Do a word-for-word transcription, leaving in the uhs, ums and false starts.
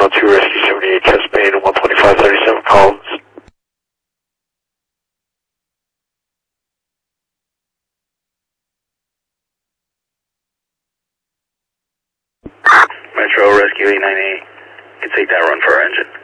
oh two Rescue seventy-eight Chesapeake and one twenty-five thirty-seven Collins. Metro Rescue eight ninety-eight. You can take that run for our engine.